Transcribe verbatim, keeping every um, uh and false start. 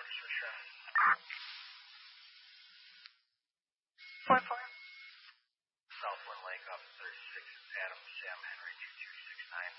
Thanks for sure. four four. Southwind Lake, Office thirty-six, Adam, Sam Henry, two two six nine.